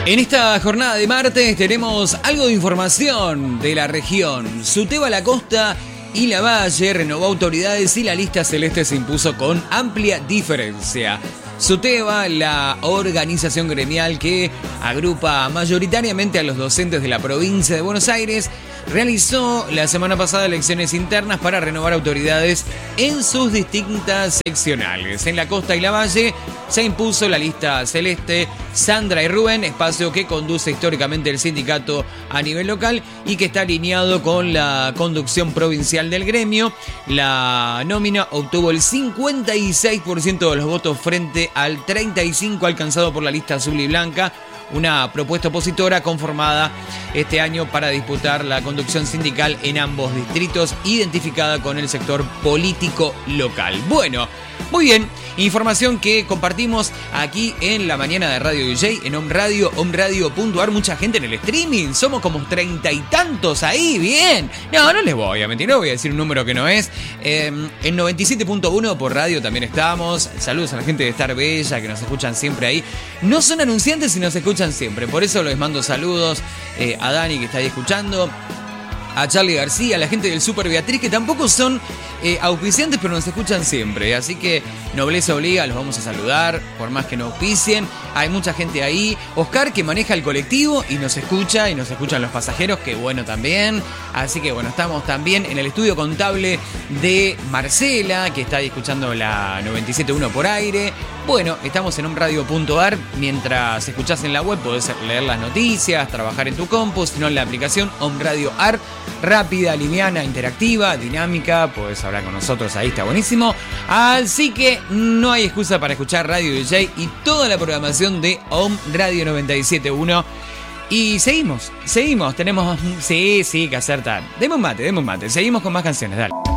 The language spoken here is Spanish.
En esta jornada de martes tenemos algo de información de la región. Suteba, La Costa y Lavalle renovó autoridades y la lista celeste se impuso con amplia diferencia. Suteba, la organización gremial que agrupa mayoritariamente a los docentes de la provincia de Buenos Aires, realizó la semana pasada elecciones internas para renovar autoridades en sus distintas seccionales. En La Costa y Lavalle se impuso la lista celeste Sandra y Rubén, espacio que conduce históricamente el sindicato a nivel local y que está alineado con la conducción provincial del gremio. La nómina obtuvo el 56% de los votos frente al 35% alcanzado por la lista azul y blanca, una propuesta opositora conformada este año para disputar la conducción sindical en ambos distritos, identificada con el sector político local. Bueno, muy bien, información que compartimos aquí en la mañana de Radio DJ, en Om Radio, omradio.ar. Mucha gente en el streaming, somos como 30 y tantos ahí, bien. No les voy a mentir, no voy a decir un número que no es. En 97.1 por radio también estamos. Saludos a la gente de Estar Bella que nos escuchan siempre ahí. No son anunciantes y nos escuchan siempre, por eso les mando saludos a Dani que está ahí escuchando, a Charlie García, a la gente del Super Beatriz, que tampoco son auspiciantes, pero nos escuchan siempre. Así que nobleza obliga, los vamos a saludar, por más que no auspicien. Hay mucha gente ahí. Oscar, que maneja el colectivo y nos escucha, y nos escuchan los pasajeros, que bueno también. Así que bueno, estamos también en el estudio contable de Marcela, que está ahí escuchando la 97.1 por aire. Bueno, estamos en omradio.ar. Mientras escuchás en la web podés leer las noticias, trabajar en tu compu, si no en la aplicación OmRadio.ar. Rápida, liviana, interactiva, dinámica, podés hablar con nosotros, ahí está buenísimo. Así que no hay excusa para escuchar Radio DJ y toda la programación de Om Radio 97.1. Y seguimos, tenemos... Sí, que acertar. Deme un mate, seguimos con más canciones, dale.